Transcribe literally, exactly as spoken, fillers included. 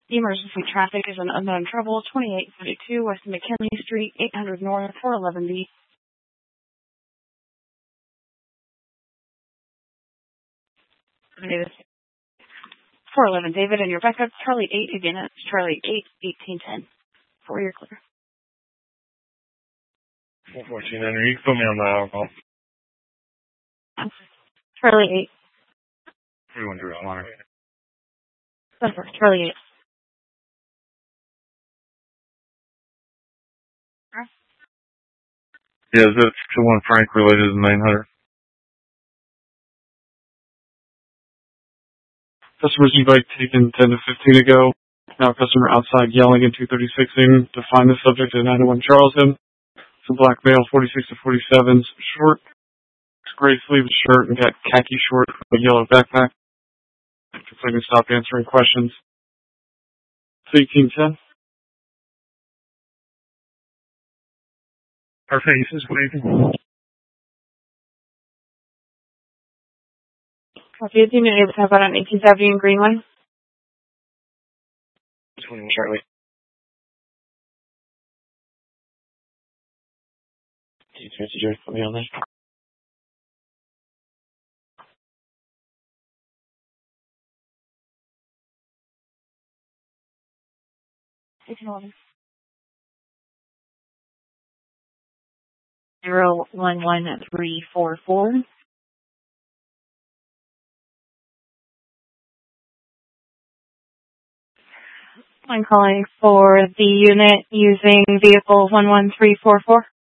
The emergency traffic is an unknown trouble, twenty-eight thirty-two West McKinley Street, eight hundred North, four eleven B. David. four eleven David and your backup, Charlie eight, again, it's Charlie eight, eighteen ten. For your clear. fourteen hundred, you can put me on the alcohol. Charlie eight. three one three, Honor. That's right, Charlie eight. Yeah, is that to one Frank related to nine hundred? Customer's e-bike taken ten to fifteen ago. Now customer outside yelling in two thirty-six-ing to find the subject at nine oh one Charleston. It's a black male, forty-six to forty-sevens, short, gray sleeved shirt and got khaki short, a yellow backpack. Completely stopped answering questions. eighteen ten. Our faces waving. Copy. Do you need to have that on eighteenth Avenue in Greenway? twenty-one Charlie. Did you put me on there? eighteen eleven. Zero one one three four four. I'm calling for the unit using vehicle one one three four four.